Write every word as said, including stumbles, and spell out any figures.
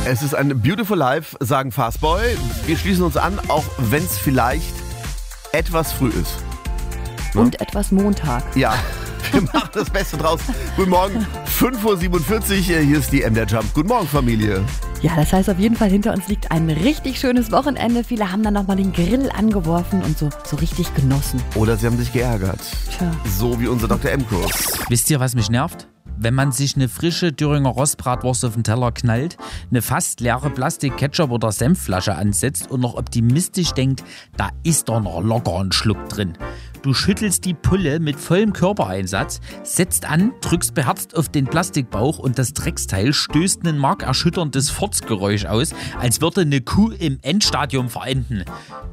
Es ist ein Beautiful Life, sagen Fastboy. Wir schließen uns an, auch wenn es vielleicht etwas früh ist. Ne? Und etwas Montag. Ja, wir machen das Beste draus. Guten Morgen, fünf Uhr siebenundvierzig, hier ist die M D R Jump. Guten Morgen, Familie. Ja, das heißt auf jeden Fall, hinter uns liegt ein richtig schönes Wochenende. Viele haben dann nochmal den Grill angeworfen und so, so richtig genossen. Oder sie haben sich geärgert. Tja. So wie unser Doktor M-Kurs. Wisst ihr, was mich nervt? Wenn man sich eine frische Thüringer Rostbratwurst auf den Teller knallt, eine fast leere Plastik-Ketchup- oder Senfflasche ansetzt und noch optimistisch denkt, da ist doch noch locker ein Schluck drin. Du schüttelst die Pulle mit vollem Körpereinsatz, setzt an, drückst beherzt auf den Plastikbauch und das Drecksteil stößt ein markerschütterndes Furzgeräusch aus, als würde eine Kuh im Endstadium verenden.